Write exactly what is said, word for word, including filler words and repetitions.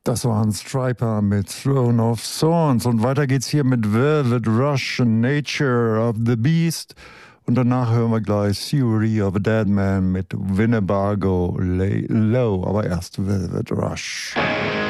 Das war ein Striper mit Throne of Thorns. Und weiter geht's hier mit Velvet Rush, Nature of the Beast. Und danach hören wir gleich Theory of a Dead Man mit Winnebago Low. Aber erst Velvet Rush.